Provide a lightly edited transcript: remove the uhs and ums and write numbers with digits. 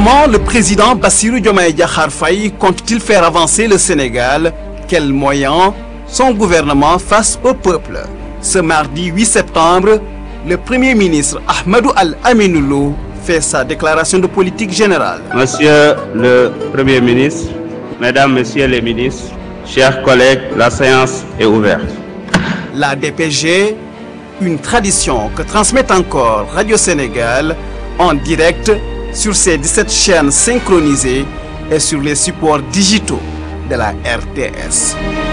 Comment le président Bassirou Diomaye Diakhar Faye compte-t-il faire avancer le Sénégal? Quels moyens son gouvernement face au peuple? Ce mardi 8 septembre, le Premier ministre Ahmadou Al-Aminou Lo fait sa déclaration de politique générale. Monsieur le Premier ministre, Mesdames, Messieurs les ministres, chers collègues, la séance est ouverte. La DPG, une tradition que transmet encore Radio Sénégal en direct sur ses 17 chaînes synchronisées et sur les supports digitaux de la RTS.